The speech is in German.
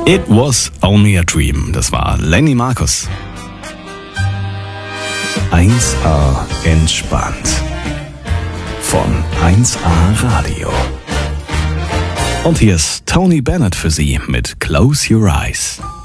It was only a dream. Das war Lenny Marcus. 1A entspannt. Von 1A Radio. Und hier ist Tony Bennett für Sie mit Close Your Eyes.